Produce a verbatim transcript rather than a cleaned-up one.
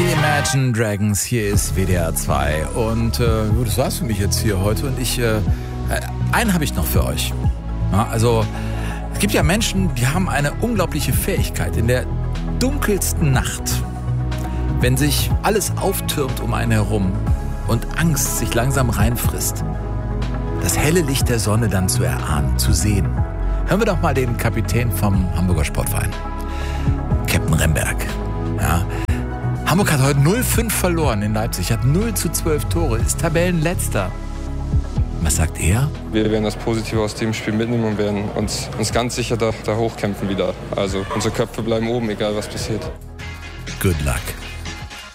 Die Imagine Dragons, hier ist W D R zwei und äh, das war's für mich jetzt hier heute und ich, äh, einen habe ich noch für euch. Ja, also es gibt ja Menschen, die haben eine unglaubliche Fähigkeit in der dunkelsten Nacht, wenn sich alles auftürmt um einen herum und Angst sich langsam reinfrisst, das helle Licht der Sonne dann zu erahnen, zu sehen. Hören wir doch mal den Kapitän vom Hamburger Sportverein, Captain Remberg. Ja. Hamburg hat heute null fünf verloren in Leipzig, hat null zu zwölf Tore, ist Tabellenletzter. Was sagt er? Wir werden das Positive aus dem Spiel mitnehmen und werden uns, uns ganz sicher da, da hochkämpfen wieder. Also unsere Köpfe bleiben oben, egal was passiert. Good luck.